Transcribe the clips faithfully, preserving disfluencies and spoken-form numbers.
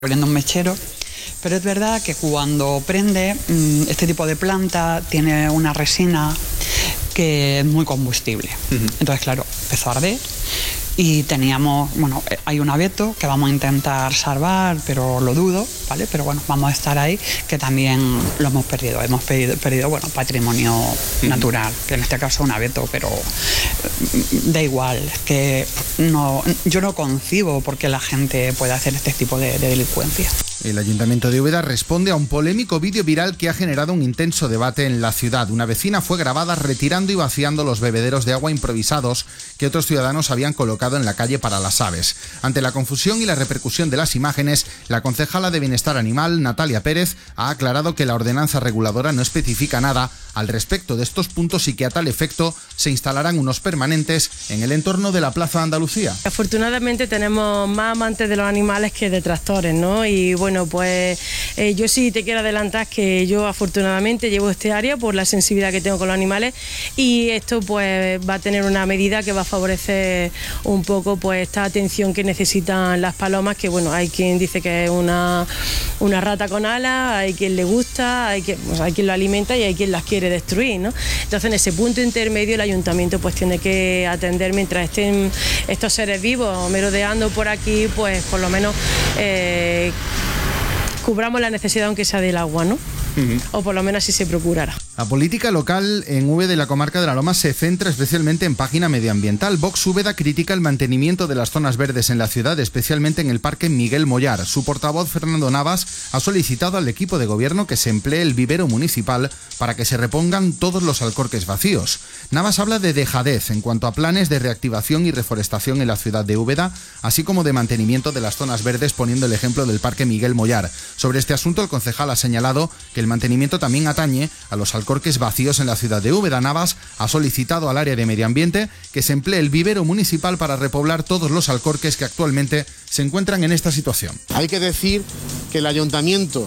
prende un mechero, pero es verdad que cuando prende este tipo de planta tiene una resina que es muy combustible. Uh-huh. Entonces, claro, empezó a arder y teníamos, bueno, hay un abeto que vamos a intentar salvar, pero lo dudo, ¿vale? Pero bueno, vamos a estar ahí, que también lo hemos perdido, hemos perdido, perdido bueno, patrimonio uh-huh. natural, que en este caso un abeto, pero da igual, que no, yo no concibo por qué la gente puede hacer este tipo de, de delincuencia. El Ayuntamiento de Úbeda responde a un polémico vídeo viral que ha generado un intenso debate en la ciudad. Una vecina fue grabada retirando y vaciando los bebederos de agua improvisados que otros ciudadanos habían colocado en la calle para las aves. Ante la confusión y la repercusión de las imágenes, la concejala de Bienestar Animal, Natalia Pérez, ha aclarado que la ordenanza reguladora no especifica nada al respecto de estos puntos y que a tal efecto se instalarán unos permanentes en el entorno de la Plaza de Andalucía. Afortunadamente tenemos más amantes de los animales que detractores, ¿no? Y bueno, Bueno, pues eh, yo sí te quiero adelantar que yo afortunadamente llevo este área por la sensibilidad que tengo con los animales y esto pues va a tener una medida que va a favorecer un poco pues esta atención que necesitan las palomas, que bueno, hay quien dice que es una, una rata con alas, hay quien le gusta, hay quien, pues, hay quien lo alimenta y hay quien las quiere destruir, ¿no? Entonces en ese punto intermedio el ayuntamiento pues tiene que atender mientras estén estos seres vivos merodeando por aquí, pues por lo menos eh, cubramos la necesidad aunque sea del agua, ¿no? Uh-huh. O por lo menos así se procurará. La política local en Úbeda y la comarca de la Loma se centra especialmente en página medioambiental. Vox Úbeda critica el mantenimiento de las zonas verdes en la ciudad, especialmente en el Parque Miguel Mollar. Su portavoz, Fernando Navas, ha solicitado al equipo de gobierno que se emplee el vivero municipal para que se repongan todos los alcorques vacíos. Navas habla de dejadez en cuanto a planes de reactivación y reforestación en la ciudad de Úbeda, así como de mantenimiento de las zonas verdes, poniendo el ejemplo del Parque Miguel Mollar. Sobre este asunto, el concejal ha señalado que el mantenimiento también atañe a los alcorques vacíos en la ciudad de Úbeda. Navas ha solicitado al área de medio ambiente que se emplee el vivero municipal para repoblar todos los alcorques que actualmente se encuentran en esta situación. Hay que decir que el ayuntamiento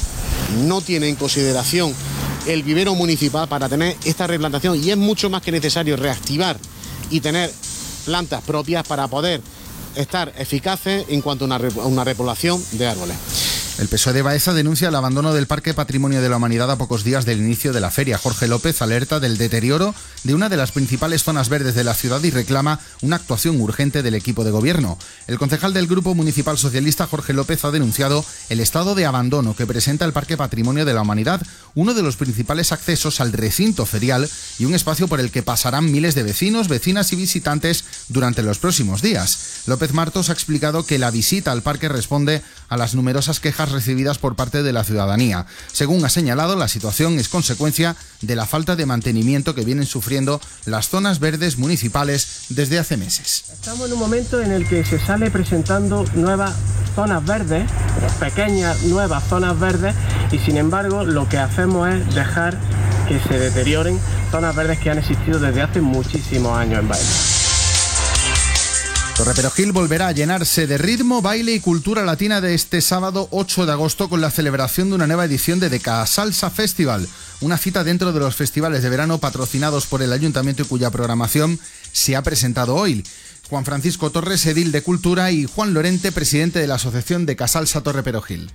no tiene en consideración el vivero municipal para tener esta replantación y es mucho más que necesario reactivar y tener plantas propias para poder estar eficaces en cuanto a una, una repoblación de árboles. El P S O E de Baeza denuncia el abandono del Parque Patrimonio de la Humanidad a pocos días del inicio de la feria. Jorge López alerta del deterioro de una de las principales zonas verdes de la ciudad y reclama una actuación urgente del equipo de gobierno. El concejal del Grupo Municipal Socialista, Jorge López, ha denunciado el estado de abandono que presenta el Parque Patrimonio de la Humanidad, uno de los principales accesos al recinto ferial y un espacio por el que pasarán miles de vecinos, vecinas y visitantes durante los próximos días. López Martos ha explicado que la visita al parque responde a las numerosas quejas recibidas por parte de la ciudadanía. Según ha señalado, la situación es consecuencia de la falta de mantenimiento que vienen sufriendo las zonas verdes municipales desde hace meses. Estamos en un momento en el que se sale presentando nuevas zonas verdes, pequeñas nuevas zonas verdes, y sin embargo lo que hacemos es dejar que se deterioren zonas verdes que han existido desde hace muchísimos años en Baeza. Torreperojil volverá a llenarse de ritmo, baile y cultura latina de este sábado ocho de agosto con la celebración de una nueva edición de Deca Salsa Festival, una cita dentro de los festivales de verano patrocinados por el Ayuntamiento y cuya programación se ha presentado hoy. Juan Francisco Torres, edil de Cultura, y Juan Lorente, presidente de la Asociación Deca Salsa Torreperojil.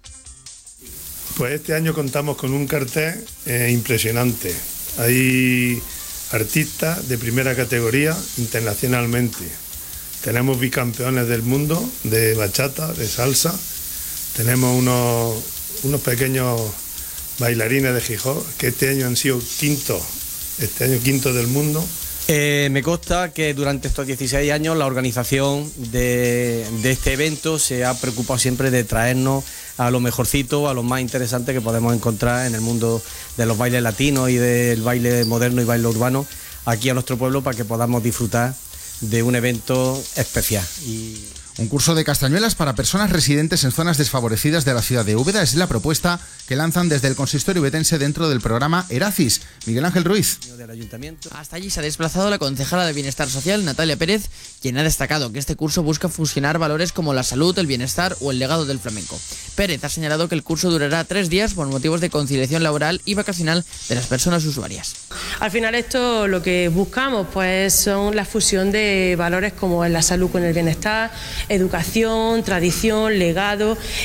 Pues este año contamos con un cartel eh, impresionante. Hay artistas de primera categoría internacionalmente. Tenemos bicampeones del mundo de bachata, de salsa. Tenemos unos, unos pequeños bailarines de hip hop que este año han sido quinto, este año quinto del mundo. Eh, me consta que durante estos dieciséis años la organización de, de este evento se ha preocupado siempre de traernos a lo mejorcito, a lo más interesante que podemos encontrar en el mundo de los bailes latinos y del baile moderno y baile urbano aquí a nuestro pueblo, para que podamos disfrutar de un evento especial. Y... Un curso de castañuelas para personas residentes en zonas desfavorecidas de la ciudad de Úbeda es la propuesta que lanzan desde el consistorio ubetense dentro del programa Eracis. Miguel Ángel Ruiz. Hasta allí se ha desplazado la concejala de Bienestar Social, Natalia Pérez, quien ha destacado que este curso busca fusionar valores como la salud, el bienestar o el legado del flamenco. Pérez ha señalado que el curso durará tres días por motivos de conciliación laboral y vacacional de las personas usuarias. Al final esto lo que buscamos pues son la fusión de valores como es la salud con el bienestar, educación, tradición, legado